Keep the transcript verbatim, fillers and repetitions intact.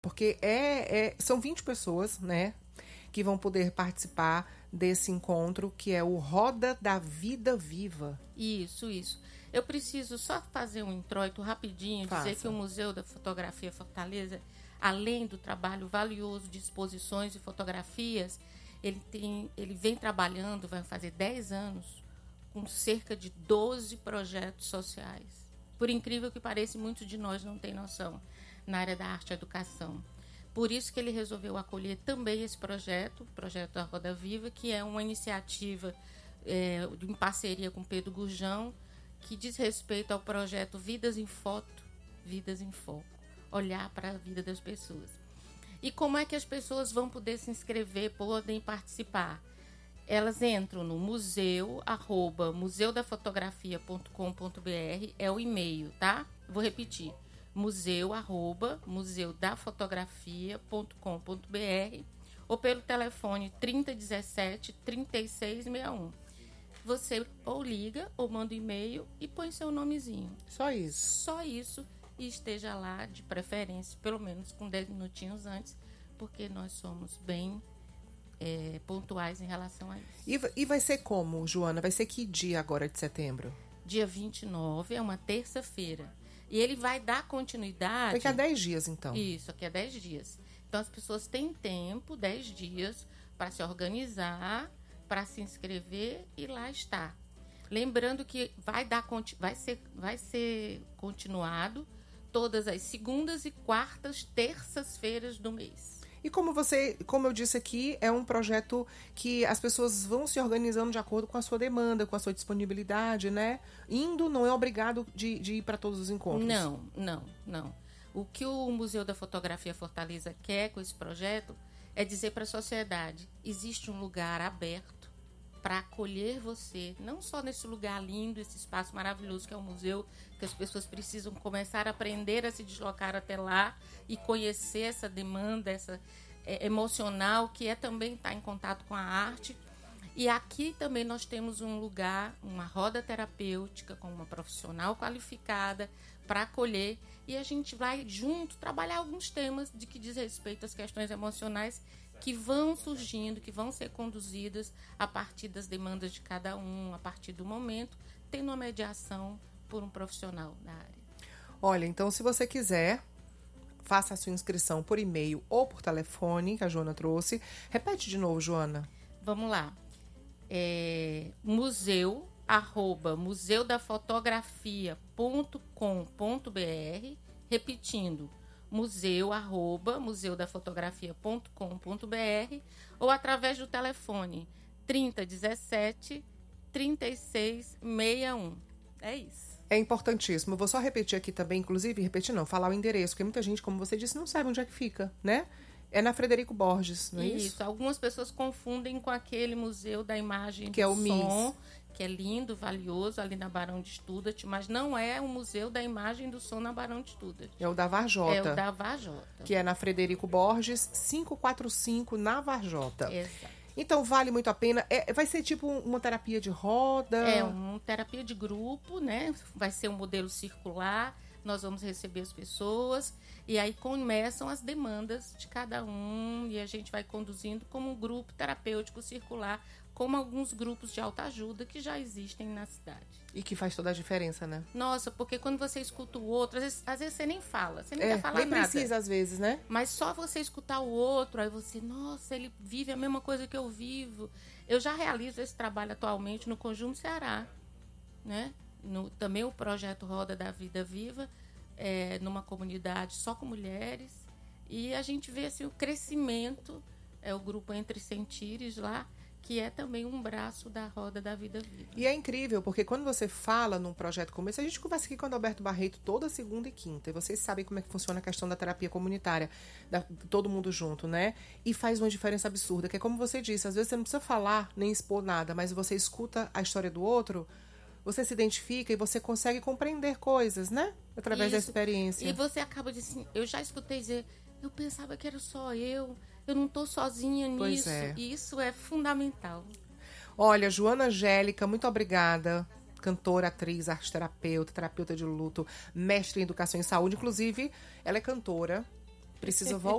Porque é, é, são vinte pessoas, né, que vão poder participar desse encontro, que é o Roda da Vida Viva. Isso, isso. Eu preciso só fazer um introito rapidinho, Faça. dizer que o Museu da Fotografia Fortaleza, além do trabalho valioso de exposições e fotografias, ele, tem, ele vem trabalhando, vai fazer dez anos, com cerca de doze projetos sociais. Por incrível que pareça, muitos de nós não têm noção na área da arte e educação. Por isso que ele resolveu acolher também esse projeto, o projeto da Roda Viva, que é uma iniciativa é, em parceria com Pedro Gurjão, que diz respeito ao projeto Vidas em Foto, Vidas em Foco, olhar para a vida das pessoas. E como é que as pessoas vão poder se inscrever, podem participar? Elas entram no museu, arroba museu da fotografia ponto com ponto b r, é o e-mail, tá? Vou repetir. museu, arroba, museu da fotografia ponto com ponto b r ou pelo telefone trinta dezessete, trinta e seis sessenta e um. Você ou liga ou manda um e-mail e põe seu nomezinho. Só isso. Só isso e esteja lá, de preferência, pelo menos com dez minutinhos antes, porque nós somos bem é, pontuais em relação a isso. E, e vai ser como, Joana? Vai ser que dia agora de setembro? Dia vinte e nove, é uma terça-feira. E ele vai dar continuidade... Daqui a dez dias, então. Isso, daqui a dez dias. Então, as pessoas têm tempo, dez dias, para se organizar, para se inscrever e lá está. Lembrando que vai, dar, vai, ser, vai ser continuado todas as segundas e quartas, terças-feiras do mês. E como você, como eu disse aqui, é um projeto que as pessoas vão se organizando de acordo com a sua demanda, com a sua disponibilidade, né? Indo, não é obrigado de, de ir para todos os encontros. Não, não, não. O que o Museu da Fotografia Fortaleza quer com esse projeto é dizer para a sociedade, existe um lugar aberto para acolher você, não só nesse lugar lindo, esse espaço maravilhoso que é o museu, que as pessoas precisam começar a aprender a se deslocar até lá e conhecer essa demanda, essa é, emocional, que é também estar em contato com a arte. E aqui também nós temos um lugar, uma roda terapêutica com uma profissional qualificada para acolher, e a gente vai junto trabalhar alguns temas de que diz respeito às questões emocionais que vão surgindo, que vão ser conduzidas a partir das demandas de cada um, a partir do momento, tendo uma mediação por um profissional da área. Olha, então se você quiser, faça a sua inscrição por e-mail ou por telefone, que a Joana trouxe. Repete de novo, Joana. Vamos lá. É, museu, arroba, museu da fotografia ponto com ponto b r, repetindo, museu, arroba, museu da fotografia ponto com ponto b r, ou através do telefone trinta dezessete, trinta e seis sessenta e um. É isso. É importantíssimo. Eu vou só repetir aqui também, inclusive, repetir não, falar o endereço, porque muita gente, como você disse, não sabe onde é que fica, né? É na Frederico Borges, não é isso? Isso. Algumas pessoas confundem com aquele museu da imagem que do é o som, M I S, que é lindo, valioso, ali na Barão de Studat, mas não é o museu da imagem do som na Barão de Studat. É o da Varjota. É o da Varjota. Que é na Frederico Borges, quinhentos e quarenta e cinco, na Varjota. Exato. Então, vale muito a pena. É, vai ser tipo uma terapia de roda? É uma terapia de grupo, né? Vai ser um modelo circular. Nós vamos receber as pessoas e aí começam as demandas de cada um e a gente vai conduzindo como um grupo terapêutico circular, como alguns grupos de autoajuda que já existem na cidade. E que faz toda a diferença, né? Nossa, porque quando você escuta o outro, às vezes, às vezes você nem fala, você nem é, quer falar nem nada. precisa às vezes, né? Mas só você escutar o outro, aí você, nossa, ele vive a mesma coisa que eu vivo. Eu já realizo esse trabalho atualmente no Conjunto Ceará, né? No, também o projeto Roda da Vida Viva, é, numa comunidade só com mulheres, e a gente vê assim, o crescimento, é o grupo Entre Sentires lá, que é também um braço da Roda da Vida Viva. E é incrível, porque quando você fala num projeto como esse, a gente conversa aqui com o Adalberto Barreto toda segunda e quinta, e vocês sabem como é que funciona a questão da terapia comunitária, da, todo mundo junto, né? E faz uma diferença absurda, que é como você disse, às vezes você não precisa falar, nem expor nada, mas você escuta a história do outro, você se identifica e você consegue compreender coisas, né? Através Isso. da experiência. E você acaba de assim, eu já escutei dizer, eu pensava que era só eu, eu não tô sozinha Pois nisso. é. E isso é fundamental. Olha, Joana Angélica, muito obrigada. Cantora, atriz, arte-terapeuta, terapeuta de luto, mestre em educação e saúde. Inclusive, ela é cantora. Precisa voltar.